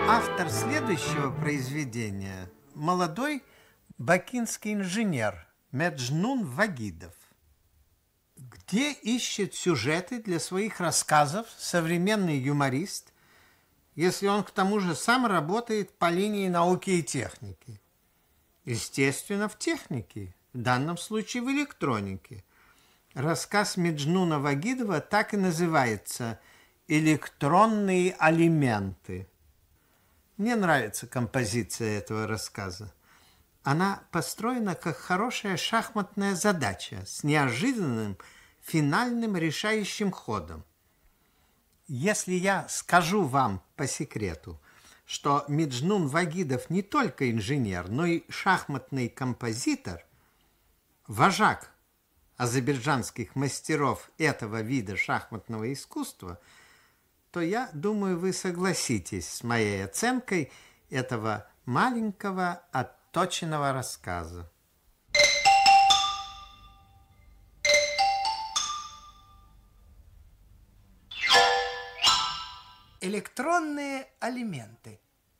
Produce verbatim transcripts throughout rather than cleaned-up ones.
Автор следующего произведения – молодой бакинский инженер Меджнун Вагидов. Где ищет сюжеты для своих рассказов современный юморист, если он к тому же сам работает по линии науки и техники? Естественно, в технике, в данном случае в электронике. Рассказ Меджнуна Вагидова так и называется «Электронные алименты». Мне нравится композиция этого рассказа. Она построена как хорошая шахматная задача с неожиданным финальным решающим ходом. Если я скажу вам по секрету, что Меджнун Вагидов не только инженер, но и шахматный композитор, вожак азербайджанских мастеров этого вида шахматного искусства, то я думаю, вы согласитесь с моей оценкой этого маленького отточенного рассказа. Электронные алименты.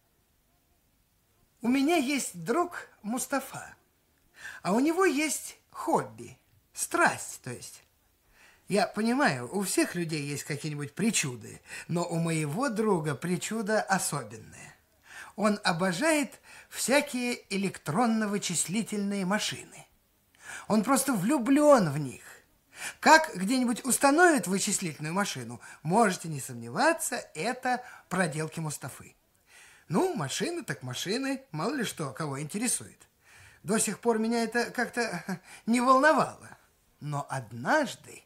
У меня есть друг Мустафа, а у него есть хобби, страсть, то есть. Я понимаю, у всех людей есть какие-нибудь причуды, но у моего друга причуда особенная. Он обожает всякие электронно-вычислительные машины. Он просто влюблен в них. Как где-нибудь установит вычислительную машину, можете не сомневаться, это проделки Мустафы. Ну, машины так машины, мало ли что, кого интересует. До сих пор меня это как-то не волновало. Но однажды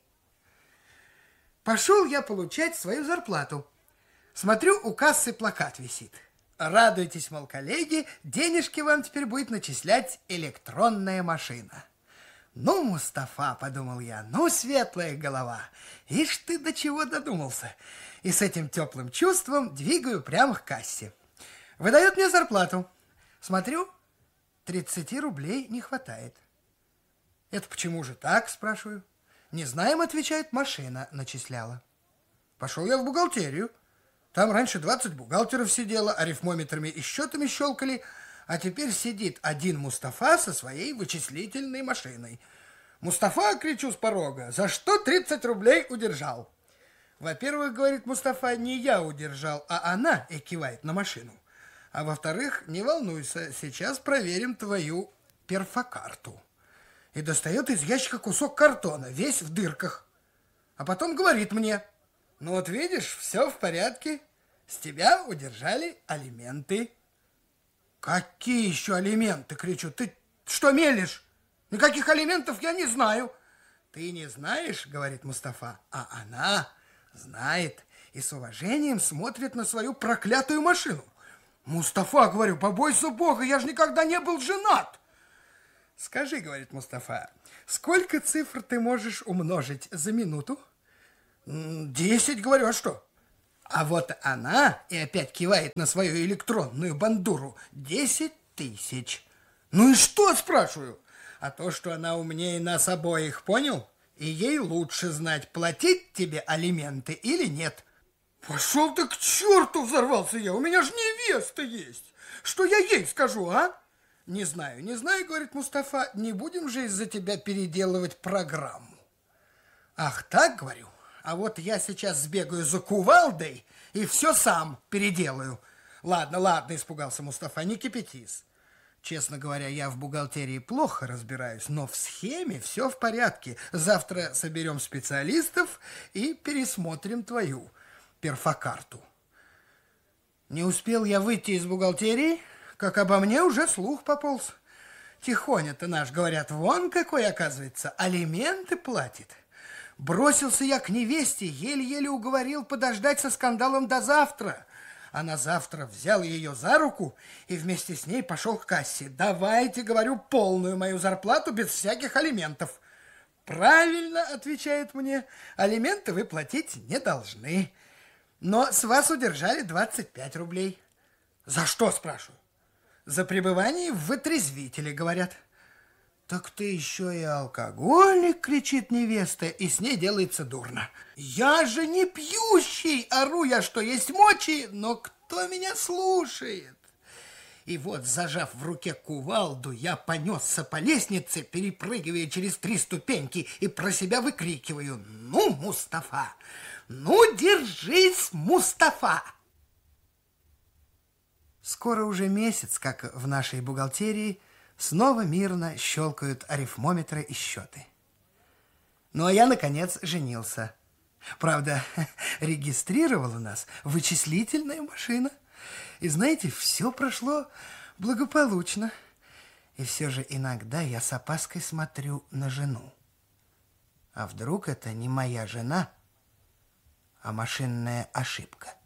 пошел я получать свою зарплату. Смотрю, у кассы плакат висит. Радуйтесь, мол, коллеги, денежки вам теперь будет начислять электронная машина. Ну, Мустафа, подумал я, ну, светлая голова, ишь ты до чего додумался. И с этим теплым чувством двигаю прямо к кассе. Выдает мне зарплату. Смотрю, тридцати рублей не хватает. Это почему же так, спрашиваю. Не знаем, отвечает, машина начисляла. Пошел я в бухгалтерию. Там раньше двадцать бухгалтеров сидело, арифмометрами и счетами щелкали, а теперь сидит один Мустафа со своей вычислительной машиной. Мустафа, кричу с порога, за что тридцать рублей удержал? Во-первых, говорит Мустафа, не я удержал, а она, и кивает на машину. А во-вторых, не волнуйся, сейчас проверим твою перфокарту. И достает из ящика кусок картона, весь в дырках. А потом говорит мне, ну вот видишь, все в порядке, с тебя удержали алименты. Какие еще алименты, кричу, ты что мелешь? Никаких алиментов я не знаю. Ты не знаешь, говорит Мустафа, а она знает и с уважением смотрит на свою проклятую машину. Мустафа, говорю, побойся Бога, я же никогда не был женат. Скажи, говорит Мустафа, сколько цифр ты можешь умножить за минуту? Десять, говорю, а что? А вот она, и опять кивает на свою электронную бандуру, десять тысяч. Ну и что, спрашиваю? А то, что она умнее нас обоих, понял? И ей лучше знать, платить тебе алименты или нет. Пошел ты к черту, взорвался я, у меня же невеста есть. Что я ей скажу, а? Не знаю, не знаю, говорит Мустафа, не будем же из-за тебя переделывать программу. Ах так, говорю, а вот я сейчас сбегаю за кувалдой и все сам переделаю. Ладно, ладно, испугался Мустафа, не кипятись. Честно говоря, я в бухгалтерии плохо разбираюсь, но в схеме все в порядке. Завтра соберем специалистов и пересмотрим твою перфокарту. Не успел я выйти из бухгалтерии, как обо мне уже слух пополз. Тихоня-то наш, говорят, вон какой, оказывается, алименты платит. Бросился я к невесте, еле-еле уговорил подождать со скандалом до завтра. А на завтра взял ее за руку и вместе с ней пошел к кассе. Давайте, говорю, полную мою зарплату без всяких алиментов. Правильно, отвечает мне, алименты вы платить не должны. Но с вас удержали двадцать пять рублей. За что, спрашиваю? За пребывание в вытрезвителе, говорят. Так ты еще и алкоголик, кричит невеста, и с ней делается дурно. Я же не пьющий, ору я, что есть мочи, но кто меня слушает? И вот, зажав в руке кувалду, я понесся по лестнице, перепрыгивая через три ступеньки, и про себя выкрикиваю: «Ну, Мустафа! Ну, держись, Мустафа!» Скоро уже месяц, как в нашей бухгалтерии снова мирно щелкают арифмометры и счеты. Ну, а я, наконец, женился. Правда, регистрировала нас вычислительная машина. И знаете, все прошло благополучно. И все же иногда я с опаской смотрю на жену. А вдруг это не моя жена, а машинная ошибка?